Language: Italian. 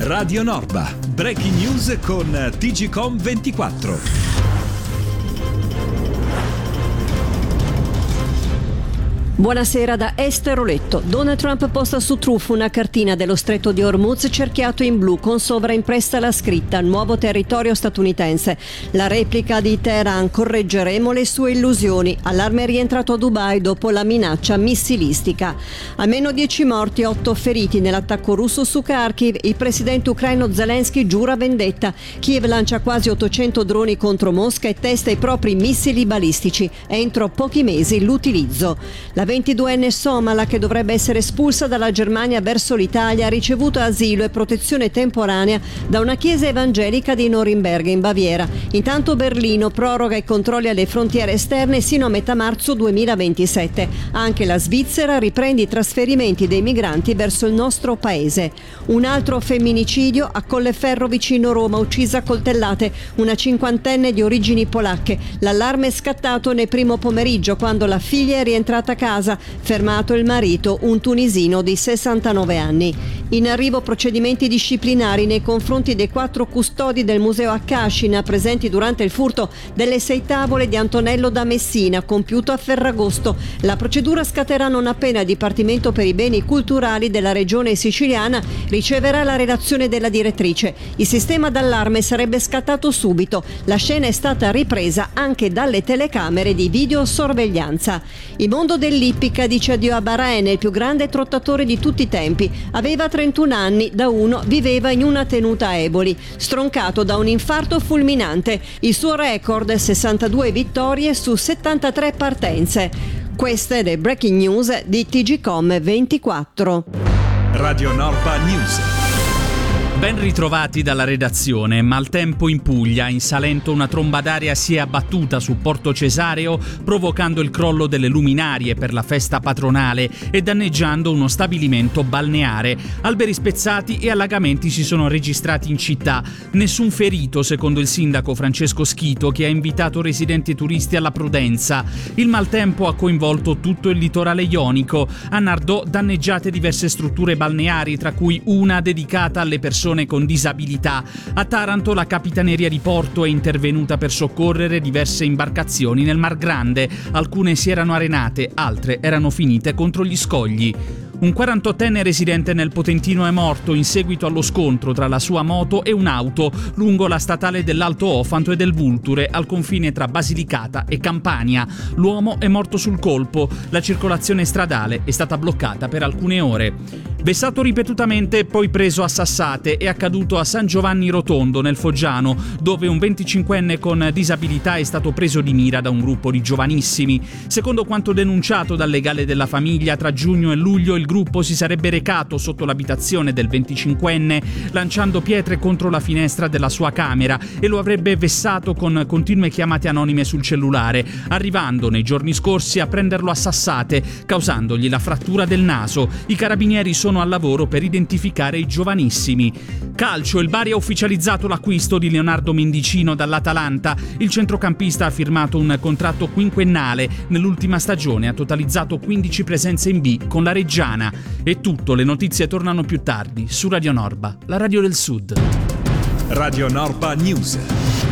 Radio Norba, breaking news con TGcom 24. Buonasera da Esther Oletto. Donald Trump posta su Truth una cartina dello stretto di Hormuz cerchiato in blu con sovraimpressa la scritta "Nuovo territorio statunitense". La replica di Teheran: correggeremo le sue illusioni. Allarme rientrato a Dubai dopo la minaccia missilistica. Almeno 10 morti e 8 feriti nell'attacco russo su Kharkiv. Il presidente ucraino Zelensky giura vendetta. Kiev lancia quasi 800 droni contro Mosca e testa i propri missili balistici. Entro pochi mesi l'utilizzo. La 22enne somala, che dovrebbe essere espulsa dalla Germania verso l'Italia, ha ricevuto asilo e protezione temporanea da una chiesa evangelica di Norimberga in Baviera. Intanto Berlino proroga i controlli alle frontiere esterne sino a metà marzo 2027. Anche la Svizzera riprende i trasferimenti dei migranti verso il nostro paese. Un altro femminicidio a Colleferro vicino Roma, uccisa a coltellate una cinquantenne di origini polacche. L'allarme è scattato nel primo pomeriggio quando la figlia è rientrata a casa. Fermato il marito, un tunisino di 69 anni. In arrivo procedimenti disciplinari nei confronti dei 4 custodi del Museo a Cascina presenti durante il furto delle 6 tavole di Antonello da Messina compiuto a Ferragosto. La procedura scatterà non appena il Dipartimento per i beni culturali della regione siciliana riceverà la relazione della direttrice. Il sistema d'allarme sarebbe scattato subito. La scena è stata ripresa anche dalle telecamere di videosorveglianza. Il mondo dell'ippica dice addio a Bahrain, il più grande trottatore di tutti i tempi. Aveva 31 anni, da uno viveva in una tenuta a Eboli, stroncato da un infarto fulminante. Il suo record: 62 vittorie su 73 partenze. Queste è le breaking news di TGcom 24. Radio Norba News. Ben ritrovati dalla redazione. Maltempo in Puglia. In Salento una tromba d'aria si è abbattuta su Porto Cesareo, provocando il crollo delle luminarie per la festa patronale e danneggiando uno stabilimento balneare. Alberi spezzati e allagamenti si sono registrati in città. Nessun ferito, secondo il sindaco Francesco Schito, che ha invitato residenti e turisti alla prudenza. Il maltempo ha coinvolto tutto il litorale ionico. A Nardò danneggiate diverse strutture balneari, tra cui una dedicata alle persone con disabilità. A Taranto la Capitaneria di Porto è intervenuta per soccorrere diverse imbarcazioni nel Mar Grande. Alcune si erano arenate, altre erano finite contro gli scogli. Un 48enne residente nel Potentino è morto in seguito allo scontro tra la sua moto e un'auto lungo la statale dell'Alto Ofanto e del Vulture, al confine tra Basilicata e Campania. L'uomo è morto sul colpo. La circolazione stradale è stata bloccata per alcune ore. Vessato ripetutamente e poi preso a sassate è accaduto a San Giovanni Rotondo, nel Foggiano, dove un 25enne con disabilità è stato preso di mira da un gruppo di giovanissimi. Secondo quanto denunciato dal legale della famiglia, tra giugno e luglio il gruppo si sarebbe recato sotto l'abitazione del 25enne lanciando pietre contro la finestra della sua camera e lo avrebbe vessato con continue chiamate anonime sul cellulare, arrivando nei giorni scorsi a prenderlo a sassate, causandogli la frattura del naso. I carabinieri sono al lavoro per identificare i giovanissimi. Calcio, il Bari ha ufficializzato l'acquisto di Leonardo Mendicino dall'Atalanta. Il centrocampista ha firmato un contratto quinquennale. Nell'ultima stagione ha totalizzato 15 presenze in B con la Reggiana. È tutto, le notizie tornano più tardi su Radio Norba, la radio del Sud. Radio Norba News.